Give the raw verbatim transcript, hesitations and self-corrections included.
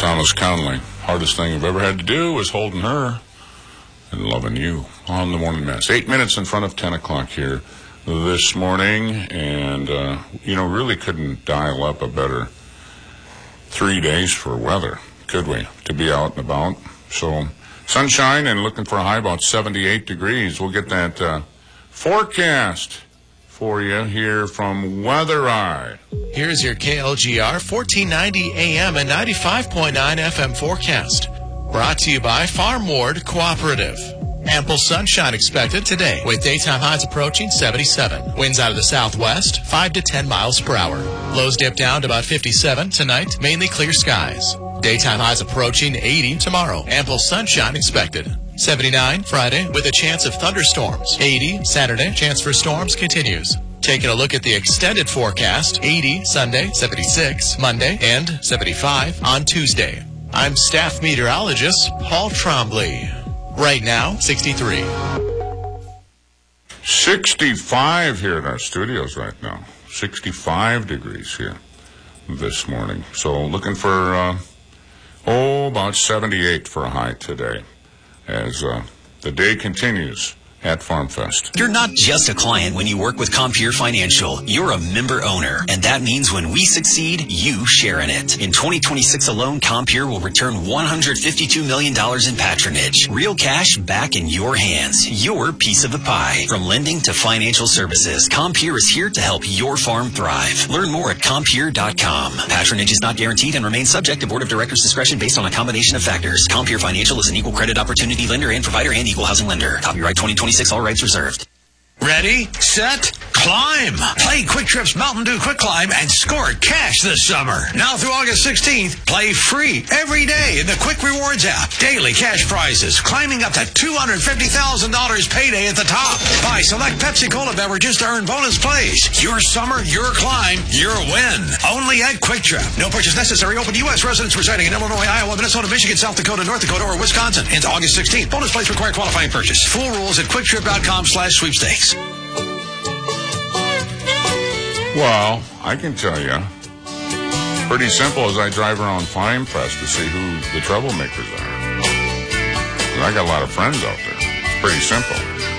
Thomas Conley. Hardest thing I've ever had to do was holding her and loving you on the morning mess. Eight minutes in front of ten o'clock here this morning, and, uh, you know, really couldn't dial up a better three days for weather, could we, to be out and about. So sunshine and looking for a high about seventy-eight degrees. We'll get that uh, forecast for you here from Weather Eye. Here's your K L G R fourteen ninety A M and ninety-five point nine F M forecast. Brought to you by Farm Ward Cooperative. Ample sunshine expected today with daytime highs approaching seventy-seven. Winds out of the southwest, five to ten miles per hour. Lows dip down to about fifty-seven tonight, mainly clear skies. Daytime highs approaching eighty tomorrow. Ample sunshine expected. seventy-nine Friday with a chance of thunderstorms. eighty Saturday, chance for storms continues. Taking a look at the extended forecast, eighty Sunday, seventy-six Monday, and seventy-five on Tuesday. I'm staff meteorologist Paul Trombley. Right now, sixty-three. sixty-five here in our studios right now. sixty-five degrees here this morning. So looking for, uh, oh, about seventy-eight for a high today as uh, the day continues at FarmFest. You're not just a client when you work with Compeer Financial. You're a member owner, and that means when we succeed, you share in it. In twenty twenty-six alone, Compeer will return one hundred fifty-two million dollars in patronage. Real cash back in your hands. Your piece of the pie. From lending to financial services, Compeer is here to help your farm thrive. Learn more at compeer dot com. Patronage is not guaranteed and remains subject to Board of Directors' discretion based on a combination of factors. Compeer Financial is an equal credit opportunity lender and provider and equal housing lender. Copyright twenty twenty-six, all rights reserved. Ready, set, climb. Play Quick Trip's Mountain Dew Quick Climb and score cash this summer. Now through August sixteenth, play free every day in the Quick Rewards app. Daily cash prizes, climbing up to two hundred fifty thousand dollars payday at the top. Buy select Pepsi Cola beverages to earn bonus plays. Your summer, your climb, your win. Only at Quick Trip. No purchase necessary. Open to U S residents residing in Illinois, Iowa, Minnesota, Michigan, South Dakota, North Dakota, or Wisconsin. Into August sixteenth. Bonus plays require qualifying purchase. Full rules at quick trip dot com slash sweepstakes. Well, I can tell you, pretty simple as I drive around FarmFest to see who the troublemakers are. I got a lot of friends out there. It's pretty simple.